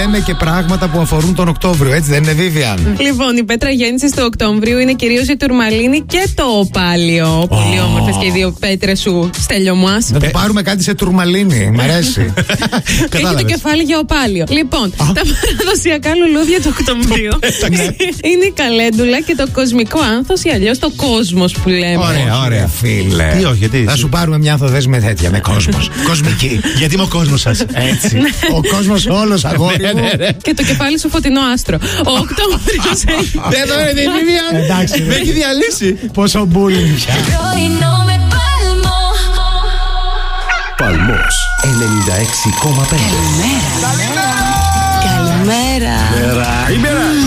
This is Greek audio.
λέμε και πράγματα που αφορούν τον Οκτώβριο, έτσι δεν είναι, Βίβιαν? Λοιπόν, η πέτρα γέννησης του Οκτωβρίου είναι κυρίως η τουρμαλίνη και το οπάλιο. Πολύ όμορφες και οι δύο πέτρες σου, Στέλιο μας. Να το πάρουμε κάτι σε τουρμαλίνη. Μ' αρέσει. Έχει το κεφάλι για οπάλιο. Λοιπόν, τα παραδοσιακά λουλούδια του Οκτωβρίου είναι η καλέντουλα και το κοσμικό άνθος ή αλλιώς το κόσμος που λέμε. Ωραία, φίλε. Τι όχι, γιατί. Θα σου πάρουμε μια ανθοδέσμη με τέτοια, με κόσμος. Κοσμική. Γιατί είμαι ο κόσμος σας. Έτσι. Ο κόσμος όλος, αγόρι μου. Και το κεφάλι σου φωτεινό άστρο. Ο Οκτώβριος έχει. Εδώ είναι η Βίβιαν. Εντάξει, Με έχει διαλύσει. πόσο μπούλινγκ πια. Παλμός 96,5. Καλημέρα. Ημέρα.